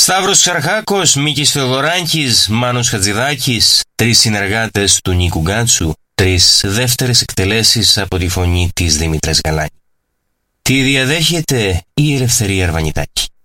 Σταύρος Ξαρχάκος, Μίκης Θεοδωράκης, Μάνος Χατζηδάκης, 3 συνεργάτες του Νίκου Γκάτσου, 3 δεύτερες εκτελέσεις από τη φωνή της Δήμητρας Γαλάνη. Τη διαδέχεται η Ελευθερία Αρβανιτάκη.